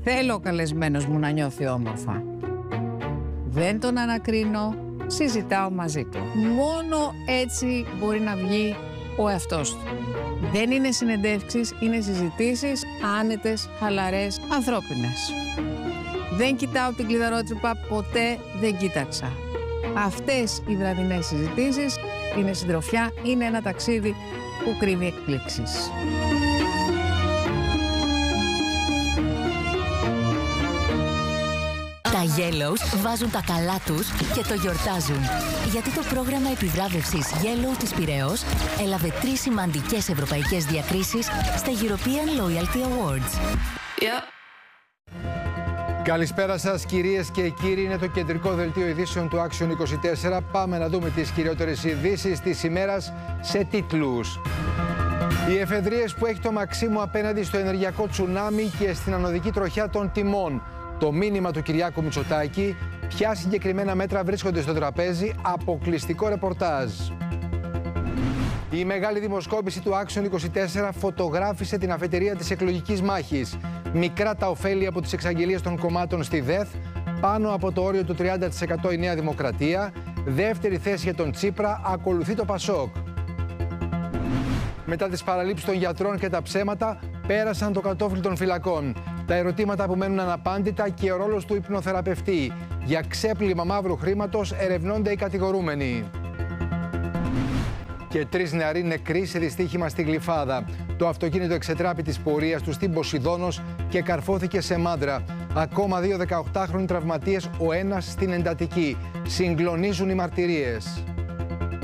Θέλω ο καλεσμένος μου να νιώθει όμορφα. Δεν τον ανακρίνω, συζητάω μαζί του. Μόνο έτσι μπορεί να βγει ο εαυτός του. Δεν είναι συνεντεύξεις, είναι συζητήσεις άνετες, χαλαρές, ανθρώπινες. Δεν κοιτάω την κλειδαρότσουπα, ποτέ δεν κοίταξα. Αυτές οι βραδινές συζητήσεις είναι συντροφιά, είναι ένα ταξίδι που κρύβει εκπλήξεις. Τα Yellows βάζουν τα καλά τους και το γιορτάζουν. Γιατί το πρόγραμμα επιβράβευσης Yellow της Πειραιώς έλαβε 3 σημαντικές ευρωπαϊκές διακρίσεις στα European Loyalty Awards. Καλησπέρα σας κυρίες και κύριοι, είναι το κεντρικό δελτίο ειδήσεων του Action 24. Πάμε να δούμε τις κυριότερες ειδήσεις της ημέρας σε τίτλους. Οι εφεδρείες που έχει το Μαξίμου απέναντι στο ενεργειακό τσουνάμι και στην ανωδική τροχιά των τιμών. Το μήνυμα του Κυριάκου Μητσοτάκη, ποια συγκεκριμένα μέτρα βρίσκονται στο τραπέζι, αποκλειστικό ρεπορτάζ. Η μεγάλη δημοσκόπηση του Action 24 φωτογράφησε την αφετηρία της εκλογικής μάχης. Μικρά τα ωφέλη από τις εξαγγελίες των κομμάτων στη ΔΕΘ, πάνω από το όριο του 30% η Νέα Δημοκρατία, δεύτερη θέση για τον Τσίπρα, ακολουθεί το Πασόκ. Μετά τις παραλήψεις των γιατρών και τα ψέματα, πέρασαν το κατόφλι των φυλακών. Τα ερωτήματα που μένουν αναπάντητα και ο ρόλος του υπνοθεραπευτή. Για ξέπλυμα μαύρου χρήματος ερευνώνται οι κατηγορούμενοι. Και 3 νεαροί νεκροί σε δυστύχημα στη Γλυφάδα. Το αυτοκίνητο εξετράπη της πορείας του στην Ποσειδώνος και καρφώθηκε σε μάντρα. Ακόμα 2 18χρονοι τραυματίες, ο ένας στην εντατική. Συγκλονίζουν οι μαρτυρίες.